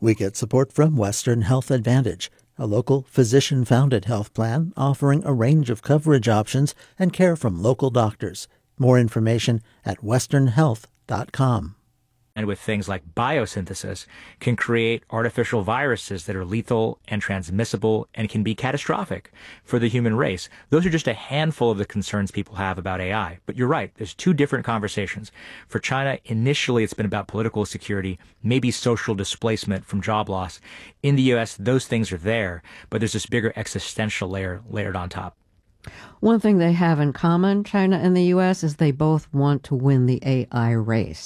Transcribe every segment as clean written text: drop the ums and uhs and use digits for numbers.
We get support from Western Health Advantage, a local physician-founded health plan offering a range of coverage options and care from local doctors. More information at westernhealth.com. And with things like biosynthesis, can create artificial viruses that are lethal and transmissible and can be catastrophic for the human race. Those are just a handful of the concerns people have about AI. But you're right, there's two different conversations. For China, initially it's been about political security, maybe social displacement from job loss. In the U.S., those things are there, but there's this bigger existential layer layered on top. One thing they have in common, China and the U.S., is they both want to win the AI race.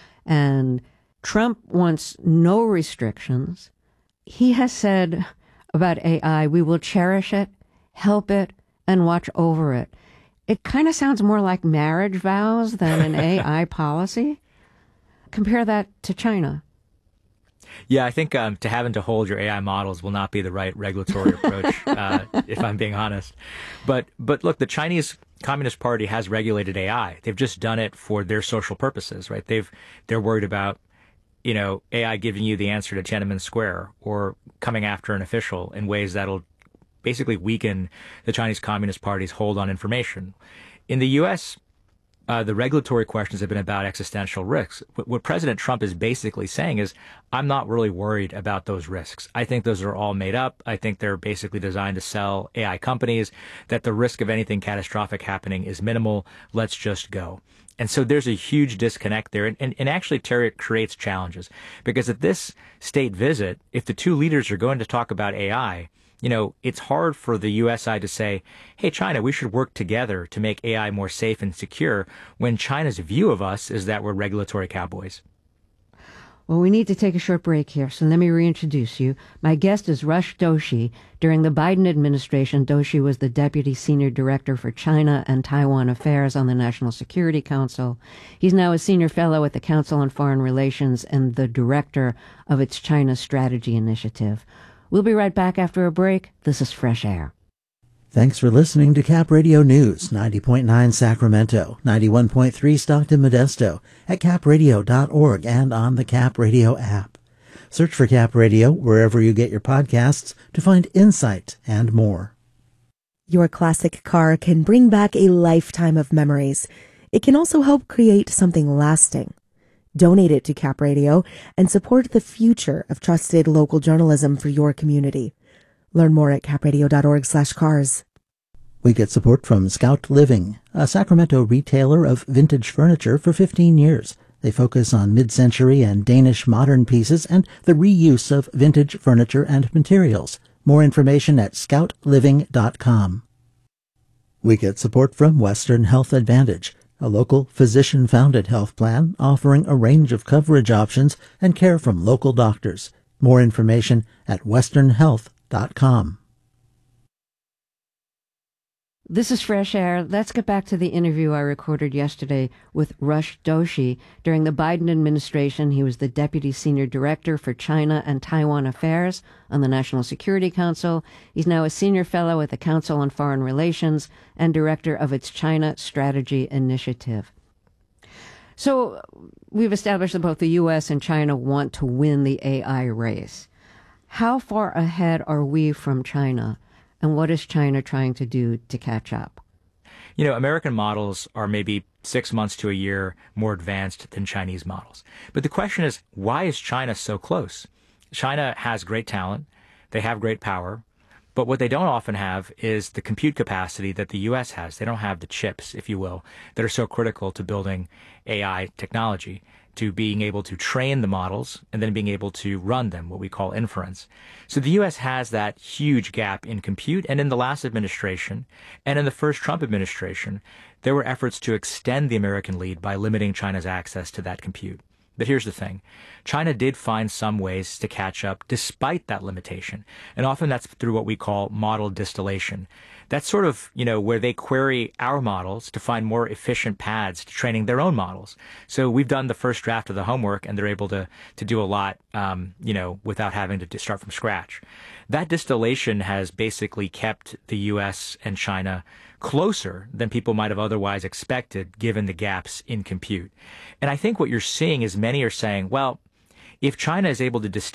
And Trump wants no restrictions. He has said about AI, we will cherish it, help it, and watch over it. It kind of sounds more like marriage vows than an AI policy. Compare that to China. Yeah, I think to having to hold your AI models will not be the right regulatory approach, if I'm being honest. But look, the Chinese Communist Party has regulated AI. They've just done it for their social purposes, right? They're worried about, AI giving you the answer to Tiananmen Square or coming after an official in ways that'll basically weaken the Chinese Communist Party's hold on information. In the U.S., the regulatory questions have been about existential risks. What President Trump is basically saying is, I'm not really worried about those risks. I think those are all made up. I think they're basically designed to sell AI companies, that the risk of anything catastrophic happening is minimal. Let's just go. And so there's a huge disconnect there. And actually, Terry, it creates challenges. Because at this state visit, if the two leaders are going to talk about AI, it's hard for the U.S. side to say, hey, China, we should work together to make AI more safe and secure, when China's view of us is that we're regulatory cowboys. Well, we need to take a short break here, so let me reintroduce you. My guest is Rush Doshi. During the Biden administration, Doshi was the Deputy Senior Director for China and Taiwan Affairs on the National Security Council. He's now a Senior Fellow at the Council on Foreign Relations and the Director of its China Strategy Initiative. We'll be right back after a break. This is Fresh Air. Thanks for listening to Cap Radio News, 90.9 Sacramento, 91.3 Stockton Modesto, at capradio.org and on the Cap Radio app. Search for Cap Radio wherever you get your podcasts to find insight and more. Your classic car can bring back a lifetime of memories. It can also help create something lasting. Donate it to Cap Radio and support the future of trusted local journalism for your community. Learn more at capradio.org/cars. We get support from Scout Living, a Sacramento retailer of vintage furniture for 15 years. They focus on mid-century and Danish modern pieces and the reuse of vintage furniture and materials. More information at scoutliving.com. We get support from Western Health Advantage, a local physician-founded health plan offering a range of coverage options and care from local doctors. More information at westernhealth.com. This is Fresh Air. Let's get back to the interview I recorded yesterday with Rush Doshi. During the Biden administration, he was the Deputy Senior Director for China and Taiwan Affairs on the National Security Council. He's now a Senior Fellow at the Council on Foreign Relations and Director of its China Strategy Initiative. So we've established that both the U.S. and China want to win the AI race. How far ahead are we from China? And what is China trying to do to catch up? American models are maybe 6 months to a year more advanced than Chinese models. But the question is, why is China so close? China has great talent. They have great power. But what they don't often have is the compute capacity that the U.S. has. They don't have the chips, if you will, that are so critical to building AI technology, to being able to train the models and then being able to run them, what we call inference. So the U.S. has that huge gap in compute. And in the last administration and in the first Trump administration, there were efforts to extend the American lead by limiting China's access to that compute. But here's the thing. China did find some ways to catch up despite that limitation. And often that's through what we call model distillation. That's sort of, where they query our models to find more efficient paths to training their own models. So we've done the first draft of the homework, and they're able to do a lot, without having to start from scratch. That distillation has basically kept the U.S. and China closer than people might have otherwise expected, given the gaps in compute. And I think what you're seeing is many are saying, well, if China is able to